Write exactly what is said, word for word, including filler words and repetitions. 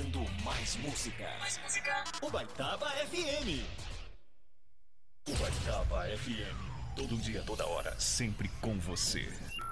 tocando mais música. Mais música. Ubaitaba F M. Ubaitaba F M. Todo dia, toda hora, sempre com você.